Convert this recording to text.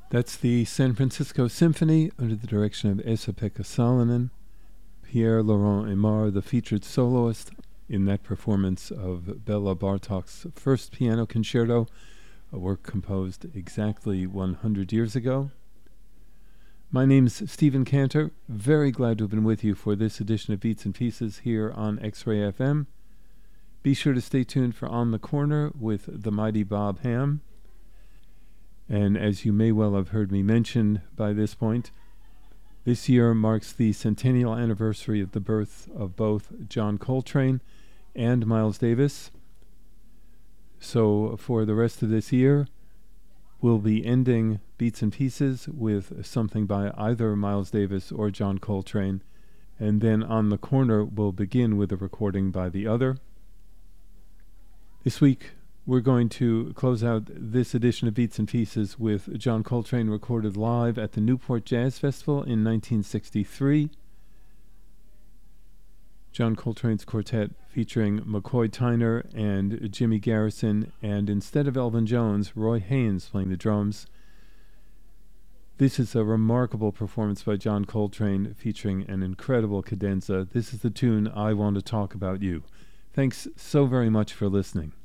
That's the San Francisco Symphony under the direction of Esa-Pekka Salonen. Pierre-Laurent Aimard, the featured soloist in that performance of Bela Bartok's first piano concerto, a work composed exactly 100 years ago. My name's Stephen Cantor. Very glad to have been with you for this edition of Beats and Pieces here on X-Ray FM. Be sure to stay tuned for On the Corner with the mighty Bob Ham. And as you may well have heard me mention by this point, this year marks the centennial anniversary of the birth of both John Coltrane and Miles Davis. So for the rest of this year, we'll be ending Beats and Pieces with something by either Miles Davis or John Coltrane, and then On the Corner we'll begin with a recording by the other. This week, we're going to close out this edition of Beats and Pieces with John Coltrane recorded live at the Newport Jazz Festival in 1963. John Coltrane's quartet featuring McCoy Tyner and Jimmy Garrison, and instead of Elvin Jones, Roy Haynes playing the drums. This is a remarkable performance by John Coltrane featuring an incredible cadenza. This is the tune I Want to Talk About You. Thanks so very much for listening.